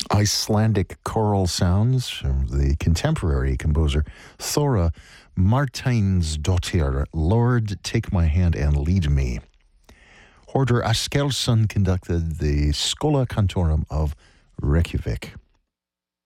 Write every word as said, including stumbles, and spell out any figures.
Icelandic choral sounds from the contemporary composer Thora Marteinsdottir, Lord, Take My Hand and Lead Me. Hordur Askelsson conducted the Schola Cantorum of Reykjavik.